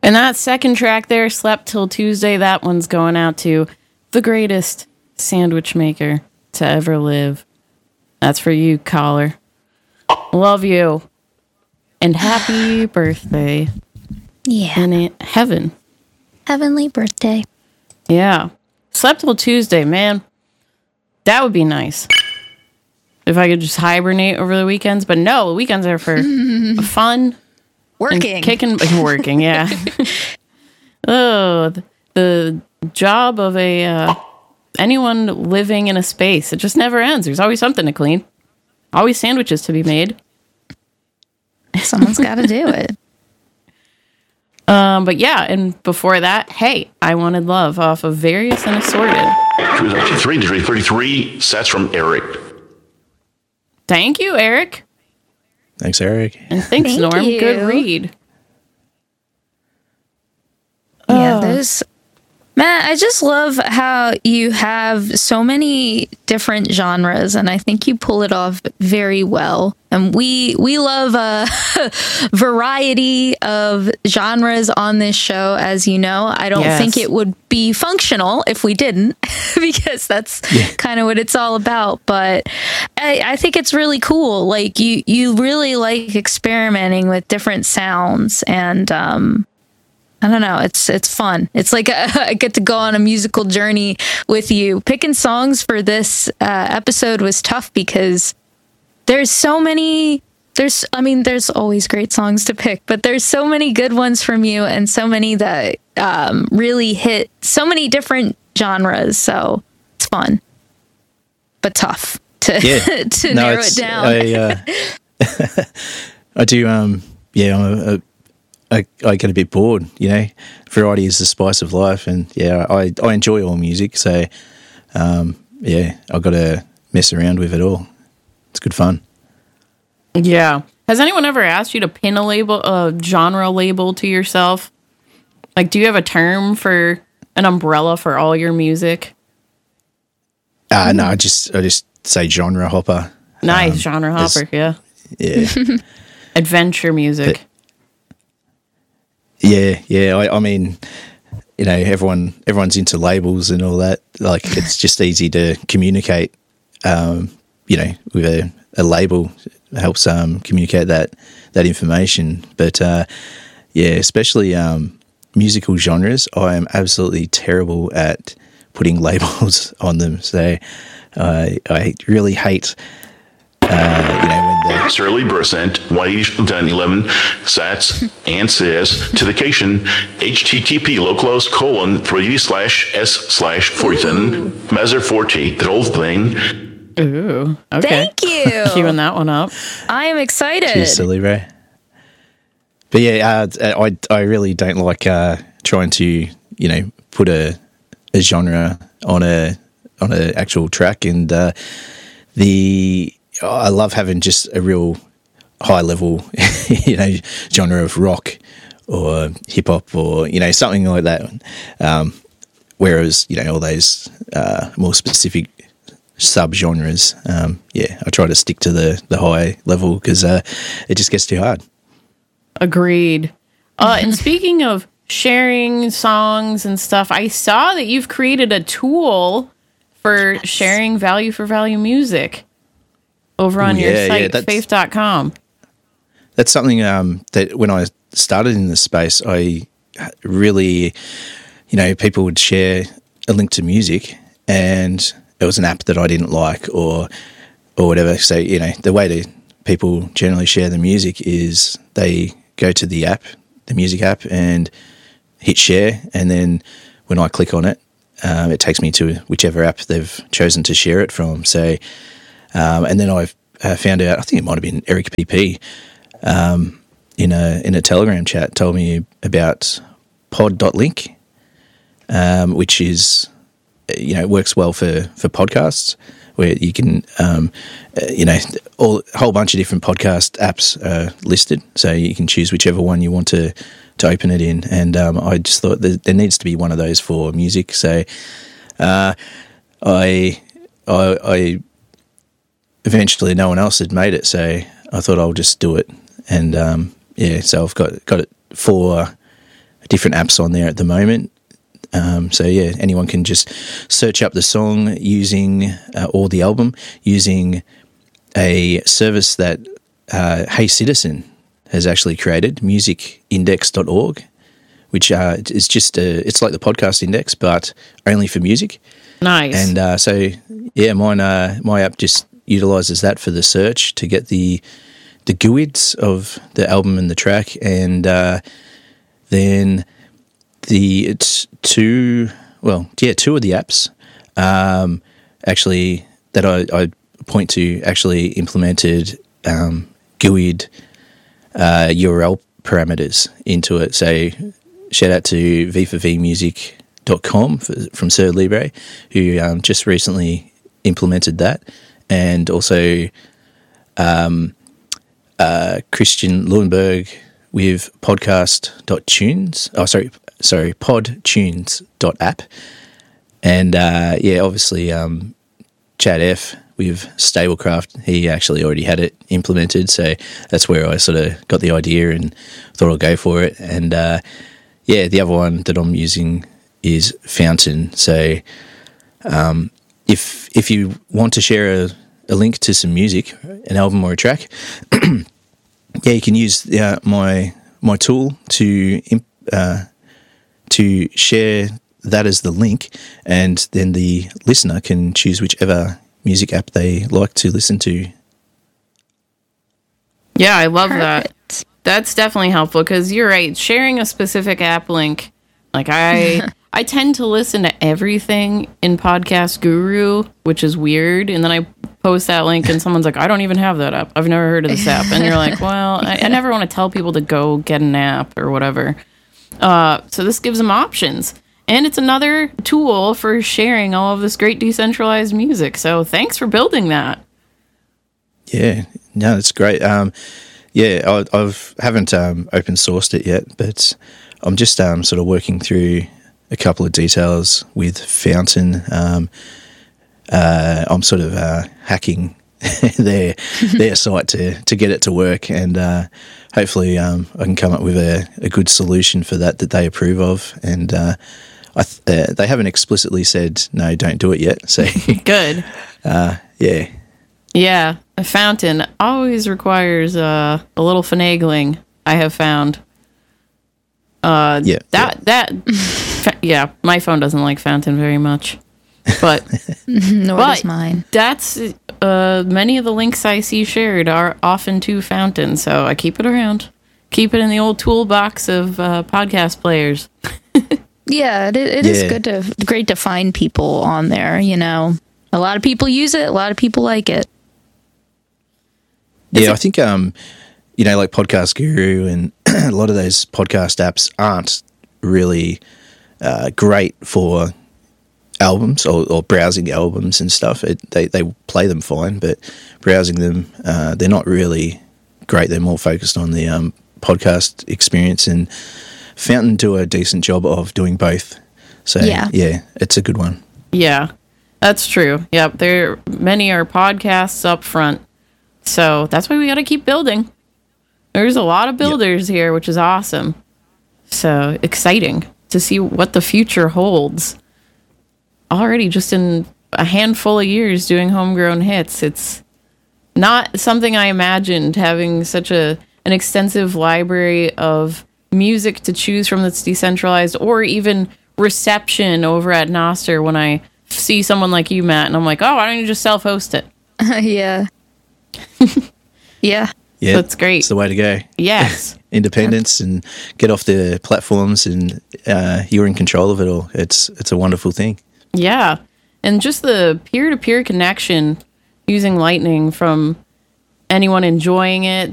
And that second track there, Slept Till Tuesday, that one's going out to the greatest sandwich maker to ever live. That's for you, caller. Love you. And happy birthday. Yeah. In heaven. Heavenly birthday. Yeah. Slept Till Tuesday, man. That would be nice. If I could just hibernate over the weekends. But no, the weekends are for fun. Working. Working, yeah. Oh, the job of anyone living in a space. It just never ends. There's always something to clean. Always sandwiches to be made. Someone's got to do it. But yeah, and before that, Hey, I Wanted Love off of Various and Assorted. She was actually 33 sets from Eric. Thank you, Eric. Thanks, Eric. And thanks, Thank Norm. you. Good read. Yeah, those. Matt, I just love how you have so many different genres, and I think you pull it off very well. And we love a variety of genres on this show, as you know. I don't think it would be functional if we didn't, because that's kind of what it's all about. But I think it's really cool. Like, you really like experimenting with different sounds, and I don't know. It's fun. It's like I get to go on a musical journey with you. Picking songs for this episode was tough because there's so many. There's always great songs to pick, but there's so many good ones from you, and so many that really hit so many different genres. So it's fun, but tough to to narrow it down. I do. I get a bit bored, Variety is the spice of life, and I enjoy all music, so I've got to mess around with it all. It's good fun. Yeah. Has anyone ever asked you to pin a genre label to yourself? Like, do you have a term for an umbrella for all your music? No, I just say genre hopper. Nice, genre hopper, yeah. Adventure music. I mean, everyone's into labels and all that. Like, it's just easy to communicate, with a label. It helps communicate that information. But, especially musical genres, I am absolutely terrible at putting labels on them. So I really hate, when Surly Percent 180 sats and says to the cation http://3d/s/47 Mazer 40 the whole thing. Ooh, okay. Thank you. Queuing that one up. I am excited. Cheers, Silly Ray. But I really don't like trying to put a genre on a actual track, and I love having just a real high level, genre of rock or hip hop or, something like that. Whereas, all those more specific sub-genres, I try to stick to the high level because it just gets too hard. Agreed. And speaking of sharing songs and stuff, I saw that you've created a tool for sharing value for value music over on your site, faith.com. That's something that when I started in this space, I really, people would share a link to music and it was an app that I didn't like or whatever. So, the way that people generally share the music is they go to the app, the music app, and hit share. And then when I click on it, it takes me to whichever app they've chosen to share it from. So, and then I've found out, I think it might have been Eric PP, in a Telegram chat, told me about pod.link, which is, works well for podcasts, where you can, a whole bunch of different podcast apps are listed, so you can choose whichever one you want to open it in. And I just thought that there needs to be one of those for music. So I eventually no one else had made it, so I thought I'll just do it. And so I've got it for different apps on there at the moment. So yeah, anyone can just search up the song using or the album using a service that Hey Citizen has actually created, musicindex.org, which is just it's like the podcast index, but only for music. Nice. And so yeah, my app just utilizes that for the search to get the GUIDs of the album and the track, and then it's two of the apps actually that I point to actually implemented GUID URL parameters into it. So shout out to v4vmusic.com from Sir Libre, who just recently implemented that, and also Christian Leuenberg with podcast.tunes. Oh, sorry, podtunes.app. And obviously Chad F with Stablecraft, he actually already had it implemented, so that's where I sort of got the idea and thought I'll go for it. And the other one that I'm using is Fountain. So if you want to share a link to some music, an album or a track, you can use my tool to share that as the link, and then the listener can choose whichever music app they like to listen to. Yeah, I love Perfect. that. That's definitely helpful, because you're right. Sharing a specific app link, like I tend to listen to everything in Podcast Guru, which is weird. And then I post that link and someone's like, I don't even have that app. I've never heard of this app. And you're like, well, I never want to tell people to go get an app or whatever. So this gives them options. And it's another tool for sharing all of this great decentralized music. So thanks for building that. Yeah, no, that's great. I haven't open sourced it yet, but I'm just sort of working through a couple of details with Fountain. I'm sort of hacking their site to get it to work, and hopefully I can come up with a good solution for that they approve of. And they haven't explicitly said no, don't do it yet. So Good. Yeah. Yeah, a Fountain always requires a little finagling, I have found. My phone doesn't like Fountain very much, but Nor does mine. That's many of the links I see shared are often to Fountain, so I keep it around, keep it in the old toolbox of podcast players. Yeah, it is great to find people on there. You know, a lot of people use it. A lot of people like it. Yeah, I think like Podcast Guru and a lot of those podcast apps aren't really great for albums or browsing albums and stuff. They play them fine, but browsing them, they're not really great. They're more focused on the podcast experience, and Fountain do a decent job of doing both. So yeah, it's a good one. Yeah, that's true. Yep, many are podcasts up front, so that's why we got to keep building. There's a lot of builders here, which is awesome. So exciting to see what the future holds. Already just in a handful of years doing homegrown hits. It's not something I imagined, having such an extensive library of music to choose from that's decentralized, or even reception over at Nostr when I see someone like you, Matt, and I'm like, oh, why don't you just self-host it? Yeah. Yeah. Yeah, that's great. It's the way to go. Yes. Independence and get off the platforms, and you're in control of it all. It's a wonderful thing. Yeah. And just the peer-to-peer connection using Lightning, from anyone enjoying it